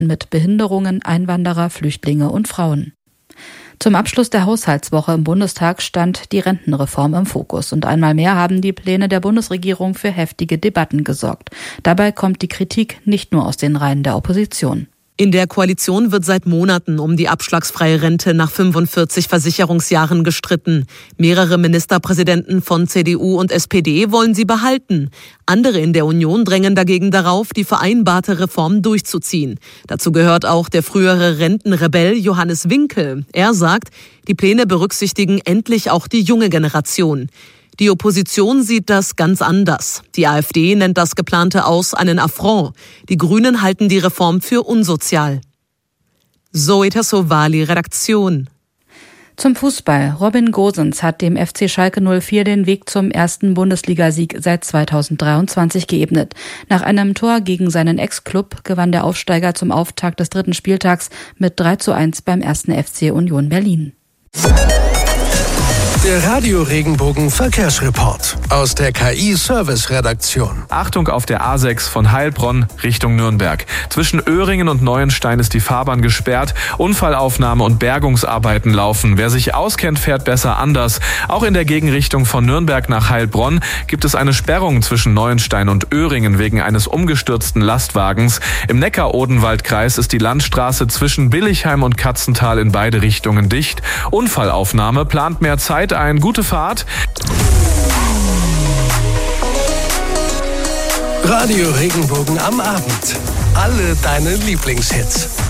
mit Behinderungen, Einwanderer, Flüchtlinge und Frauen. Zum Abschluss der Haushaltswoche im Bundestag stand die Rentenreform im Fokus. Und einmal mehr haben die Pläne der Bundesregierung für heftige Debatten gesorgt. Dabei kommt die Kritik nicht nur aus den Reihen der Opposition. In der Koalition wird seit Monaten um die abschlagsfreie Rente nach 45 Versicherungsjahren gestritten. Mehrere Ministerpräsidenten von CDU und SPD wollen sie behalten. Andere in der Union drängen dagegen darauf, die vereinbarte Reform durchzuziehen. Dazu gehört auch der frühere Rentenrebell Johannes Winkel. Er sagt, die Pläne berücksichtigen endlich auch die junge Generation. Die Opposition sieht das ganz anders. Die AfD nennt das geplante Aus einen Affront. Die Grünen halten die Reform für unsozial. Zoe Tassovali, Redaktion. Zum Fußball. Robin Gosens hat dem FC Schalke 04 den Weg zum ersten Bundesligasieg seit 2023 geebnet. Nach einem Tor gegen seinen Ex-Club gewann der Aufsteiger zum Auftakt des 3. Spieltags mit 3:1 beim 1. FC Union Berlin. Der Radio Regenbogen Verkehrsreport aus der KI-Service-Redaktion. Achtung auf der A6 von Heilbronn Richtung Nürnberg. Zwischen Öhringen und Neuenstein ist die Fahrbahn gesperrt. Unfallaufnahme und Bergungsarbeiten laufen. Wer sich auskennt, fährt besser anders. Auch in der Gegenrichtung von Nürnberg nach Heilbronn gibt es eine Sperrung zwischen Neuenstein und Öhringen wegen eines umgestürzten Lastwagens. Im Neckar-Odenwald-Kreis ist die Landstraße zwischen Billigheim und Katzental in beide Richtungen dicht. Unfallaufnahme plant mehr Zeit ein. Gute Fahrt. Radio Regenbogen am Abend. Alle deine Lieblingshits.